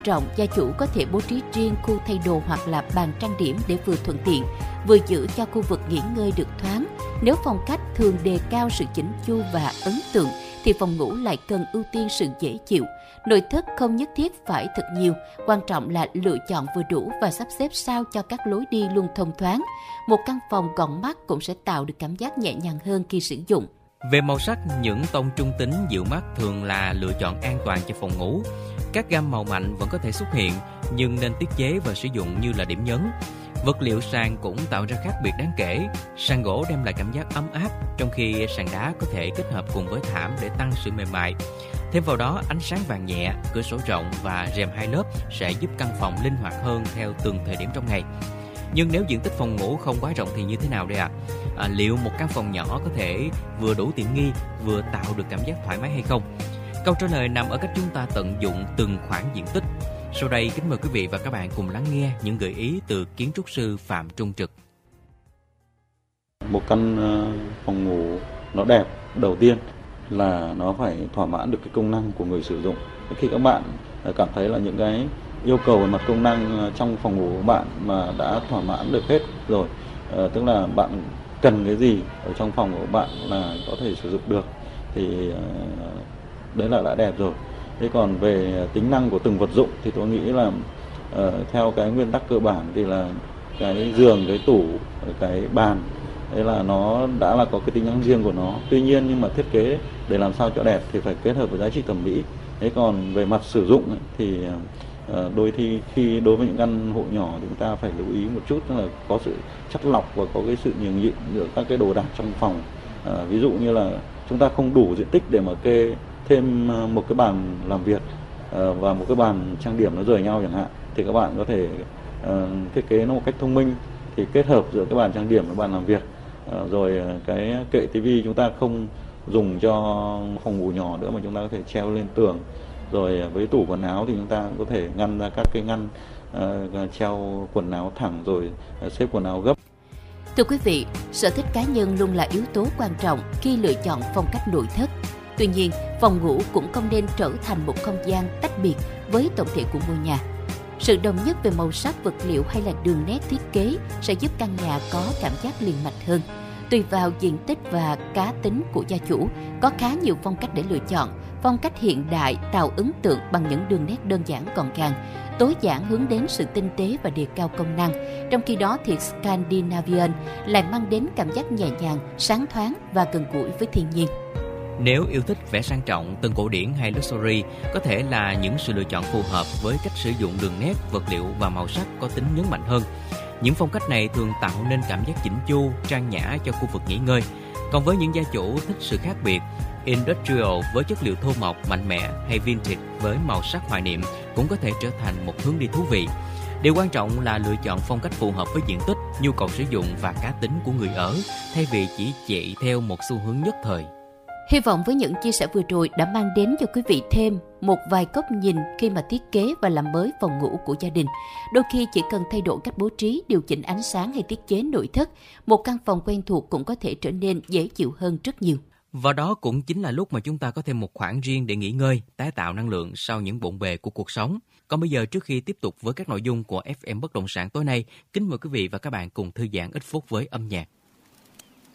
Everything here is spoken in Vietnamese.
Trọng, gia chủ có thể bố trí riêng khu thay đồ hoặc là bàn trang điểm để vừa thuận tiện, vừa giữ cho khu vực nghỉ ngơi được thoáng. Nếu phong cách thường đề cao sự chỉnh chu và ấn tượng, thì phòng ngủ lại cần ưu tiên sự dễ chịu. Nội thất không nhất thiết phải thật nhiều, quan trọng là lựa chọn vừa đủ và sắp xếp sao cho các lối đi luôn thông thoáng. Một căn phòng gọn mắt cũng sẽ tạo được cảm giác nhẹ nhàng hơn khi sử dụng. Về màu sắc, những tông trung tính dịu mắt thường là lựa chọn an toàn cho phòng ngủ. Các gam màu mạnh vẫn có thể xuất hiện, nhưng nên tiết chế và sử dụng như là điểm nhấn. Vật liệu sàn cũng tạo ra khác biệt đáng kể. Sàn gỗ đem lại cảm giác ấm áp, trong khi sàn đá có thể kết hợp cùng với thảm để tăng sự mềm mại. Thêm vào đó, ánh sáng vàng nhẹ, cửa sổ rộng và rèm 2 lớp sẽ giúp căn phòng linh hoạt hơn theo từng thời điểm trong ngày. Nhưng nếu diện tích phòng ngủ không quá rộng thì như thế nào đây ạ? Liệu một căn phòng nhỏ có thể vừa đủ tiện nghi, vừa tạo được cảm giác thoải mái hay không? Câu trả lời nằm ở cách chúng ta tận dụng từng khoảng diện tích. Sau đây, kính mời quý vị và các bạn cùng lắng nghe những gợi ý từ kiến trúc sư Phạm Trung Trực. Một căn phòng ngủ nó đẹp, đầu tiên là nó phải thỏa mãn được cái công năng của người sử dụng. Khi các bạn cảm thấy là những cái yêu cầu về mặt công năng trong phòng ngủ của bạn mà đã thỏa mãn được hết rồi, tức là bạn cần cái gì ở trong phòng của bạn là có thể sử dụng được, thì đấy là đã đẹp rồi. Thế còn về tính năng của từng vật dụng thì tôi nghĩ là theo cái nguyên tắc cơ bản thì là cái giường, cái tủ, cái bàn, đấy là nó đã là có cái tính năng riêng của nó. Tuy nhiên nhưng mà thiết kế để làm sao cho đẹp thì phải kết hợp với giá trị thẩm mỹ. Thế còn về mặt sử dụng ấy, thì đối với những căn hộ nhỏ thì chúng ta phải lưu ý một chút, tức là có sự chắt lọc và có cái sự nhường nhịn giữa các cái đồ đạc trong phòng. Ví dụ như là chúng ta không đủ diện tích để mà kê thêm một cái bàn làm việc và một cái bàn trang điểm nó rời nhau chẳng hạn, thì các bạn có thể thiết kế nó một cách thông minh, thì kết hợp giữa cái bàn trang điểm và bàn làm việc. Rồi cái kệ tivi chúng ta không dùng cho phòng ngủ nhỏ nữa mà chúng ta có thể treo lên tường. Rồi với tủ quần áo thì chúng ta có thể ngăn ra các cái ngăn treo quần áo thẳng, rồi xếp quần áo gấp. Thưa quý vị, sở thích cá nhân luôn là yếu tố quan trọng khi lựa chọn phong cách nội thất. Tuy nhiên, phòng ngủ cũng không nên trở thành một không gian tách biệt với tổng thể của ngôi nhà. Sự đồng nhất về màu sắc, vật liệu hay là đường nét thiết kế sẽ giúp căn nhà có cảm giác liền mạch hơn. Tùy vào diện tích và cá tính của gia chủ, có khá nhiều phong cách để lựa chọn. Phong cách hiện đại tạo ấn tượng bằng những đường nét đơn giản gọn gàng, tối giản hướng đến sự tinh tế và đề cao công năng. Trong khi đó thì Scandinavian lại mang đến cảm giác nhẹ nhàng, sáng thoáng và gần gũi với thiên nhiên. Nếu yêu thích vẻ sang trọng, tân cổ điển hay luxury, có thể là những sự lựa chọn phù hợp với cách sử dụng đường nét, vật liệu và màu sắc có tính nhấn mạnh hơn. Những phong cách này thường tạo nên cảm giác chỉnh chu, trang nhã cho khu vực nghỉ ngơi. Còn với những gia chủ thích sự khác biệt, industrial với chất liệu thô mộc, mạnh mẽ hay vintage với màu sắc hoài niệm cũng có thể trở thành một hướng đi thú vị. Điều quan trọng là lựa chọn phong cách phù hợp với diện tích, nhu cầu sử dụng và cá tính của người ở, thay vì chỉ chạy theo một xu hướng nhất thời. Hy vọng với những chia sẻ vừa rồi đã mang đến cho quý vị thêm một vài góc nhìn khi mà thiết kế và làm mới phòng ngủ của gia đình. Đôi khi chỉ cần thay đổi cách bố trí, điều chỉnh ánh sáng hay thiết kế nội thất, một căn phòng quen thuộc cũng có thể trở nên dễ chịu hơn rất nhiều. Và đó cũng chính là lúc mà chúng ta có thêm một khoảng riêng để nghỉ ngơi, tái tạo năng lượng sau những bộn bề của cuộc sống. Còn bây giờ, trước khi tiếp tục với các nội dung của FM Bất Động Sản tối nay, kính mời quý vị và các bạn cùng thư giãn ít phút với âm nhạc.